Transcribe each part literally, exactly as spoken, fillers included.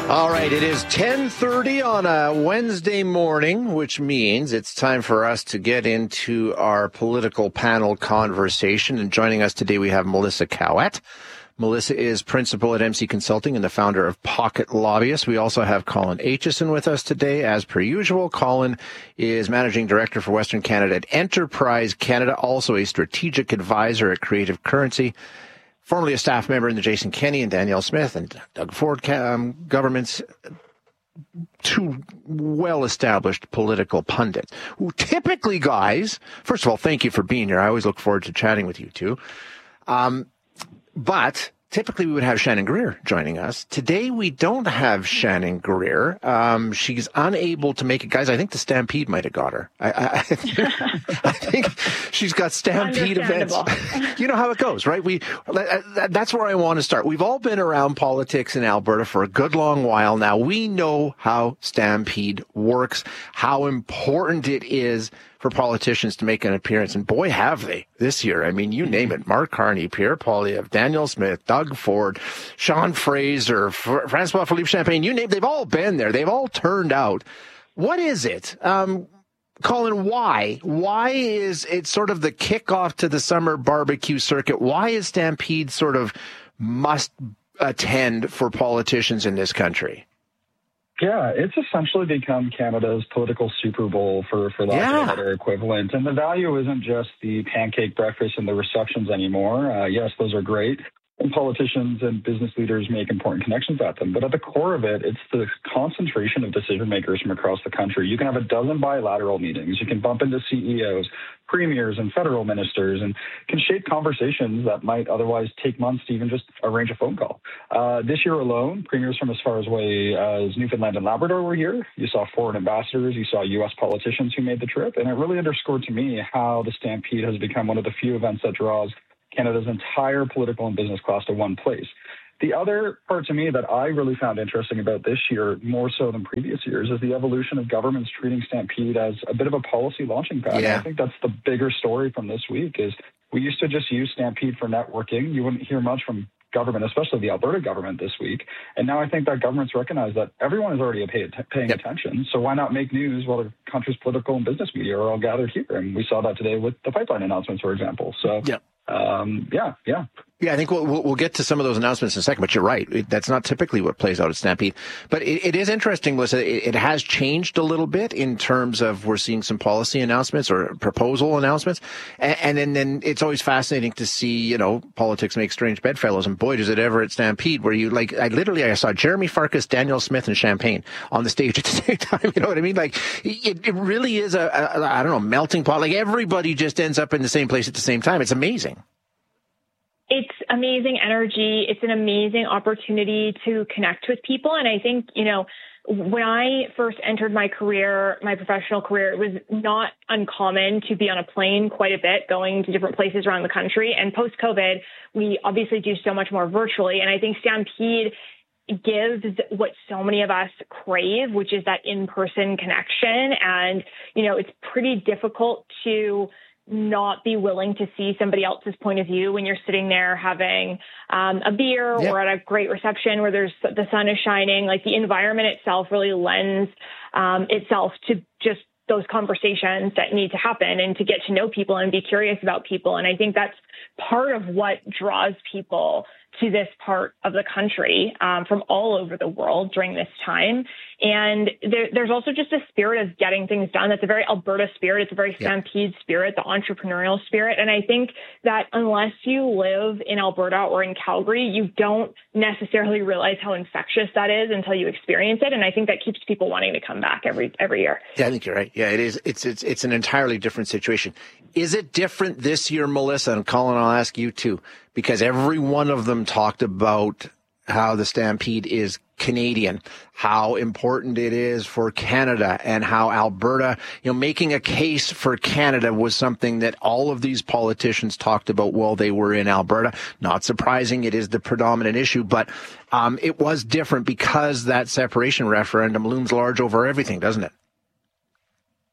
All right, it is ten thirty on a Wednesday morning, which means it's time for us to get into our political panel conversation. And joining us today, we have Melissa Cowett. Melissa is principal at M C Consulting and the founder of Pocket Lobbyist. We also have Colin Aitchison with us today, as per usual. Colin is managing director for Western Canada at Enterprise Canada, also a strategic advisor at Creative Currency. Formerly a staff member in the Jason Kenney and Danielle Smith and Doug Ford um, governments, two well-established political pundits who typically, guys, first of all, thank you for being here. I always look forward to chatting with you two. Um, but typically we would have Shannon Greer joining us. Today we don't have Shannon Greer. Um, she's unable to make it. Guys, I think the Stampede might have got her. I, I, I, think, I think she's got Stampede events. You know how it goes, right? We That's where I want to start. We've all been around politics in Alberta for a good long while now. We know how Stampede works, how important it is for politicians to make an appearance. And boy, have they this year. I mean, you name it. Mark Carney, Pierre Poilievre, Danielle Smith, Doug Ford, Sean Fraser, Fr- Francois Philippe Champagne, you name it. They've all been there. They've all turned out. What is it? Um, Colin, why? Why is it sort of the kickoff to the summer barbecue circuit? Why is Stampede sort of must attend for politicians in this country? Yeah, it's essentially become Canada's political Super Bowl, for, for lack yeah. of a better equivalent. And the value isn't just the pancake breakfast and the receptions anymore. Uh, yes, those are great. And politicians and business leaders make important connections at them. But at the core of it, it's the concentration of decision makers from across the country. You can have a dozen bilateral meetings. You can bump into C E Os, premiers, and federal ministers, and can shape conversations that might otherwise take months to even just arrange a phone call. Uh, this year alone, premiers from as far away as Newfoundland and Labrador were here. You saw foreign ambassadors. You saw U S politicians who made the trip. And it really underscored to me how the Stampede has become one of the few events that draws Canada's entire political and business class to one place. The other part to me that I really found interesting about this year, more so than previous years, is the evolution of governments treating Stampede as a bit of a policy launching pad. Yeah. I think that's the bigger story from this week is we used to just use Stampede for networking. You wouldn't hear much from government, especially the Alberta government this week. And now I think that governments recognize that everyone is already pay, paying yep. attention. So why not make news while the country's political and business media are all gathered here? And we saw that today with the pipeline announcements, for example. So yep. Um, yeah, yeah. Yeah, I think we'll, we'll, we'll get to some of those announcements in a second, but you're right. It, that's not typically what plays out at Stampede. But it, it is interesting, Melissa. It, it has changed a little bit in terms of we're seeing some policy announcements or proposal announcements. And, and then, then it's always fascinating to see, you know, politics make strange bedfellows. And boy, does it ever at Stampede where you like, I literally, I saw Jeremy Farkas, Danielle Smith, and Champagne on the stage at the same time. You know what I mean? Like it, it really is a, a, I don't know, melting pot. Like everybody just ends up in the same place at the same time. It's amazing. It's amazing energy. It's an amazing opportunity to connect with people. And I think, you know, when I first entered my career, my professional career, it was not uncommon to be on a plane quite a bit, going to different places around the country. And post-COVID, we obviously do so much more virtually. And I think Stampede gives what so many of us crave, which is that in-person connection. And, you know, it's pretty difficult to not be willing to see somebody else's point of view when you're sitting there having um, a beer yeah. or at a great reception where there's the sun is shining. Like the environment itself really lends um, itself to just those conversations that need to happen and to get to know people and be curious about people. And I think that's part of what draws people to this part of the country um, from all over the world during this time. And there, there's also just a spirit of getting things done. That's a very Alberta spirit. It's a very yeah. Stampede spirit, the entrepreneurial spirit. And I think that unless you live in Alberta or in Calgary, you don't necessarily realize how infectious that is until you experience it. And I think that keeps people wanting to come back every every year. Yeah, I think you're right. Yeah, it is. It's it's it's an entirely different situation. Is it different this year, Melissa? And Colin, I'll ask you too, because every one of them talked about how the Stampede is Canadian, how important it is for Canada, and how Alberta, you know, making a case for Canada was something that all of these politicians talked about while they were in Alberta. Not surprising, it is the predominant issue, but um, it was different because that separation referendum looms large over everything, doesn't it?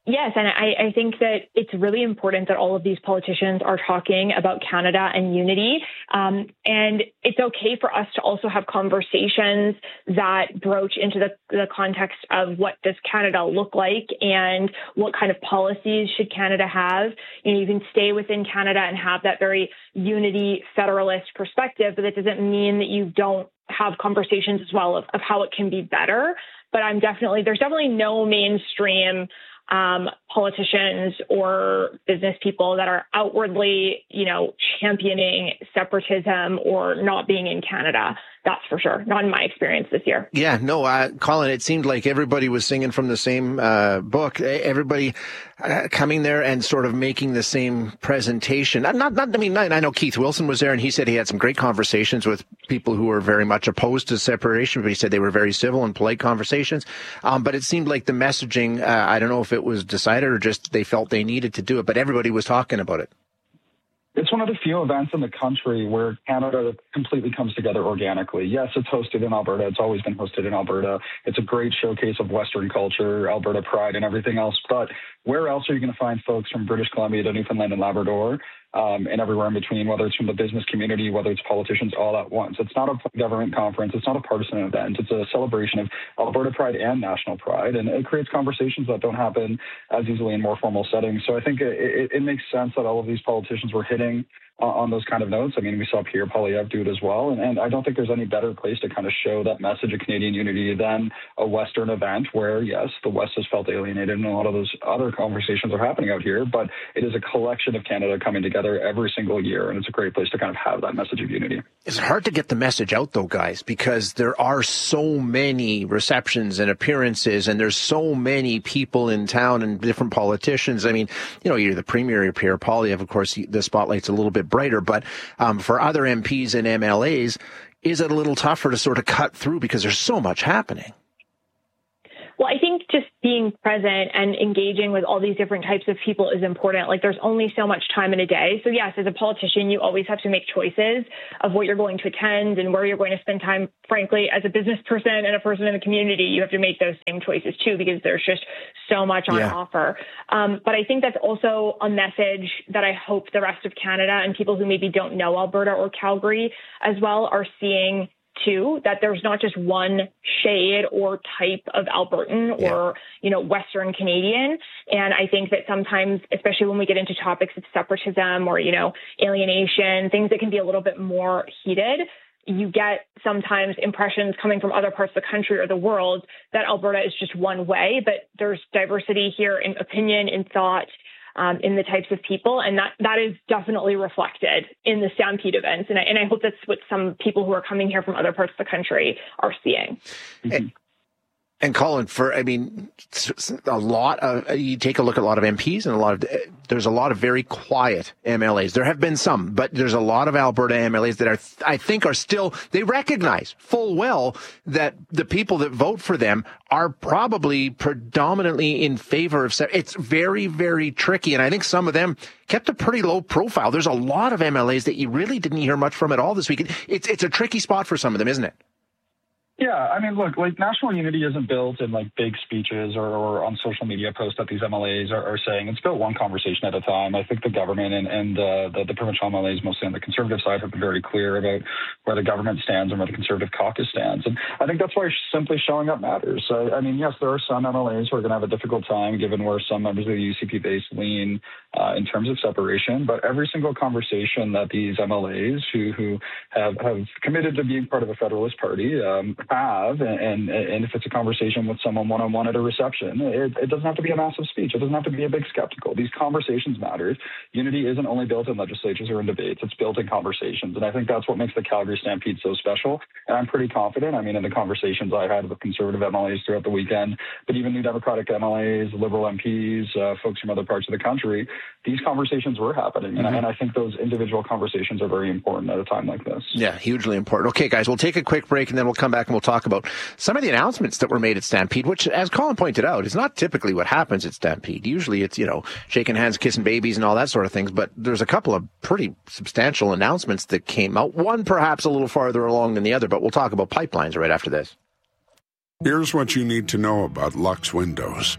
Yes, and I, I think that it's really important that all of these politicians are talking about Canada and unity. Um, and it's okay for us to also have conversations that broach into the, the context of what does Canada look like and what kind of policies should Canada have. You know, you can stay within Canada and have that very unity federalist perspective, but that doesn't mean that you don't have conversations as well of, of how it can be better. But I'm definitely, there's definitely no mainstream um, politicians or business people that are outwardly, you know, championing separatism or not being in Canada. That's for sure. Not in my experience this year. Yeah, no, uh, Colin, it seemed like everybody was singing from the same uh, book. Everybody uh, coming there and sort of making the same presentation. Not, not, not I mean, I know Keith Wilson was there, and he said he had some great conversations with people who were very much opposed to separation, but he said they were very civil and polite conversations. Um, but it seemed like the messaging, uh, I don't know if it was decided or just they felt they needed to do it, but everybody was talking about it. It's one of the few events in the country where Canada completely comes together organically. Yes, it's hosted in Alberta. It's always been hosted in Alberta. It's a great showcase of Western culture, Alberta pride, and everything else. But where else are you going to find folks from British Columbia to Newfoundland and Labrador um, and everywhere in between, whether it's from the business community, whether it's politicians, all at once? It's not a government conference. It's not a partisan event. It's a celebration of Alberta pride and national pride, and it creates conversations that don't happen as easily in more formal settings. So I think it, it, it makes sense that all of these politicians were hitting uh, on those kind of notes. I mean, we saw Pierre Poilievre do it as well, and, and I don't think there's any better place to kind of show that message of Canadian unity than a Western event where, yes, the West has felt alienated, and a lot of those other conversations are happening out here, but it is a collection of Canada coming together every single year, and it's a great place to kind of have that message of unity. It's hard to get the message out, though, guys, because there are so many receptions and appearances, and there's so many people in town and different politicians. I mean, you know, you're the Premier, Pierre Poilievre, of course, the spotlight's a little bit brighter, but um, for other M Ps and M L As, is it a little tougher to sort of cut through because there's so much happening? Well, I think just being present and engaging with all these different types of people is important. Like, there's only so much time in a day. So yes, as a politician, you always have to make choices of what you're going to attend and where you're going to spend time. Frankly, as a business person and a person in the community, you have to make those same choices too, because there's just so much on yeah. offer. Um, but I think that's also a message that I hope the rest of Canada and people who maybe don't know Alberta or Calgary as well are seeing too, that there's not just one shade or type of Albertan yeah. or, you know, Western Canadian. And I think that sometimes, especially when we get into topics of separatism or, you know, alienation, things that can be a little bit more heated, you get sometimes impressions coming from other parts of the country or the world that Alberta is just one way, but there's diversity here in opinion, in thought, Um, in the types of people. And that, that is definitely reflected in the Stampede events. And I, and I hope that's what some people who are coming here from other parts of the country are seeing. And, and Colin, for, I mean, a lot of, you take a look at a lot of M Ps and a lot of, there's a lot of very quiet M L As. There have been some, but there's a lot of Alberta M L As that are, I think are still, they recognize full well that the people that vote for them are probably predominantly in favor of, it's very, very tricky. And I think some of them kept a pretty low profile. There's a lot of M L As that you really didn't hear much from at all this week. It's, it's a tricky spot for some of them, isn't it? Yeah, I mean, look, like national unity isn't built in like big speeches or, or on social media posts that these M L As are, are saying. It's built one conversation at a time. I think the government and, and uh, the, the provincial M L As, mostly on the Conservative side, have been very clear about where the government stands and where the Conservative caucus stands. And I think that's why simply showing up matters. So, I mean, yes, there are some M L As who are going to have a difficult time given where some members of the U C P base lean uh, in terms of separation. But every single conversation that these M L As who, who have, have committed to being part of a Federalist Party um, have, and And, and if it's a conversation with someone one-on-one at a reception, it, it doesn't have to be a massive speech. It doesn't have to be a big skeptical. These conversations matter. Unity isn't only built in legislatures or in debates. It's built in conversations. And I think that's what makes the Calgary Stampede so special. And I'm pretty confident. I mean, in the conversations I had with Conservative M L As throughout the weekend, but even New Democratic M L As, Liberal M Ps, uh, folks from other parts of the country, these conversations were happening. Mm-hmm. And, and I think those individual conversations are very important at a time like this. Yeah, hugely important. Okay, guys, we'll take a quick break and then we'll come back and we'll talk about some of the announcements that were made at Stampede, which, as Colin pointed out, is not typically what happens at Stampede. Usually it's, you know, shaking hands, kissing babies and all that sort of things, but there's a couple of pretty substantial announcements that came out, one perhaps a little farther along than the other, but we'll talk about pipelines right after this. Here's what you need to know about Lux Windows.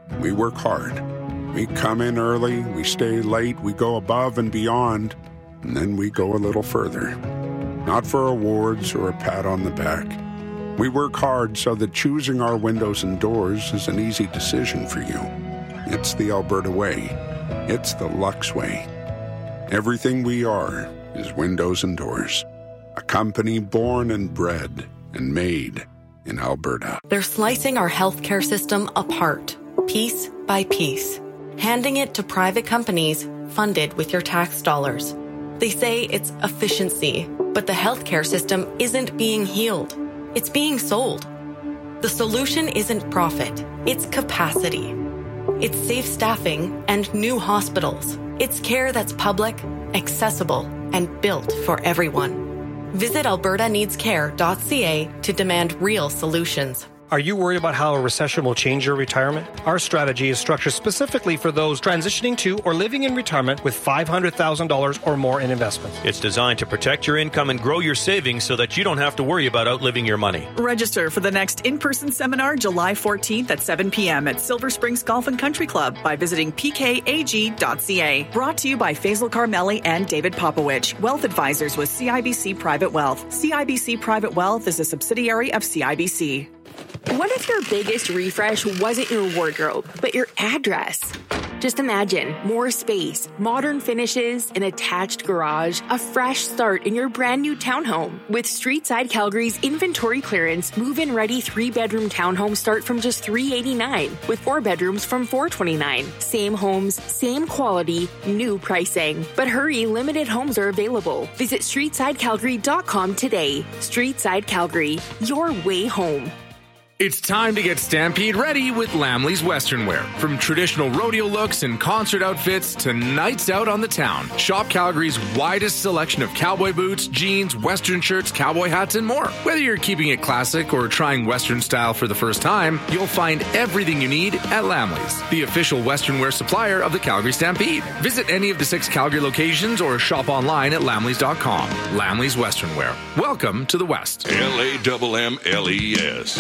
We work hard. We come in early, we stay late, we go above and beyond, and then we go a little further. Not for awards or a pat on the back. We work hard so that choosing our windows and doors is an easy decision for you. It's the Alberta way. It's the Lux way. Everything we are is windows and doors. A company born and bred and made in Alberta. They're slicing our healthcare system apart, piece by piece, handing it to private companies funded with your tax dollars. They say it's efficiency, but the healthcare system isn't being healed. It's being sold. The solution isn't profit, it's capacity. It's safe staffing and new hospitals. It's care that's public, accessible, and built for everyone. Visit alberta needs care dot c a to demand real solutions. Are you worried about how a recession will change your retirement? Our strategy is structured specifically for those transitioning to or living in retirement with five hundred thousand dollars or more in investments. It's designed to protect your income and grow your savings so that you don't have to worry about outliving your money. Register for the next in-person seminar July fourteenth at seven p.m. at Silver Springs Golf and Country Club by visiting p k a g dot c a. Brought to you by Faisal Carmeli and David Popowich, Wealth Advisors with C I B C Private Wealth. C I B C Private Wealth is a subsidiary of C I B C. What if your biggest refresh wasn't your wardrobe, but your address? Just imagine more space, modern finishes, an attached garage, a fresh start in your brand new townhome. With Streetside Calgary's inventory clearance, move-in ready three-bedroom townhomes start from just three hundred eighty-nine dollars, with four bedrooms from four hundred twenty-nine dollars. Same homes, same quality, new pricing. But hurry, limited homes are available. Visit streetside calgary dot com today. Streetside Calgary, your way home. It's time to get Stampede ready with Lamley's Western Wear. From traditional rodeo looks and concert outfits to nights out on the town, shop Calgary's widest selection of cowboy boots, jeans, Western shirts, cowboy hats, and more. Whether you're keeping it classic or trying Western style for the first time, you'll find everything you need at Lamley's, the official Western wear supplier of the Calgary Stampede. Visit any of the six Calgary locations or shop online at lamleys dot com. Lamley's Western Wear. Welcome to the West. L A M M L E S.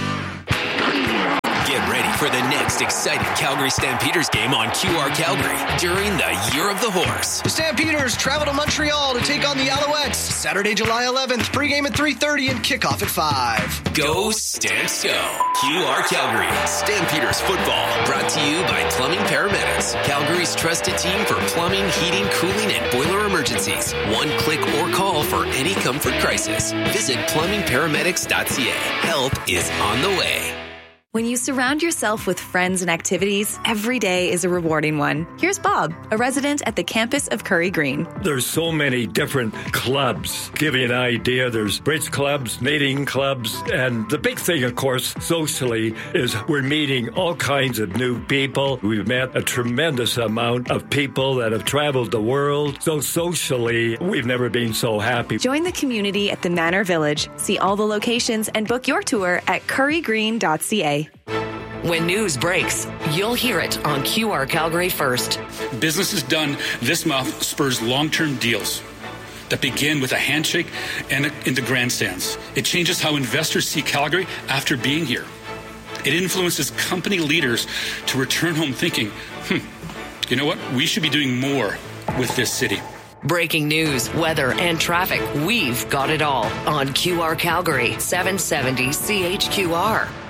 Get ready for the next exciting Calgary Stampeders game on Q R Calgary during the Year of the Horse. The Stampeders travel to Montreal to take on the Alouettes Saturday, July eleventh, pregame at three thirty and kickoff at five. Go Stamps Go! Q R Calgary Stampeders football, brought to you by Plumbing Paramedics, Calgary's trusted team for plumbing, heating, cooling, and boiler emergencies. One click or call for any comfort crisis. Visit plumbing paramedics dot c a. Help is on the way. When you surround yourself with friends and activities, every day is a rewarding one. Here's Bob, a resident at the campus of Curry Green. There's so many different clubs. Give you an idea, there's bridge clubs, knitting clubs, and the big thing, of course, socially, is we're meeting all kinds of new people. We've met a tremendous amount of people that have traveled the world. So socially, we've never been so happy. Join the community at the Manor Village. See all the locations and book your tour at curry green dot c a. When news breaks, you'll hear it on Q R Calgary first. Businesses done this month spurs long-term deals that begin with a handshake and a, in the grandstands. It changes how investors see Calgary after being here. It influences company leaders to return home thinking, hmm, you know what? We should be doing more with this city. Breaking news, weather, and traffic. We've got it all on Q R Calgary, seven seventy C H Q R.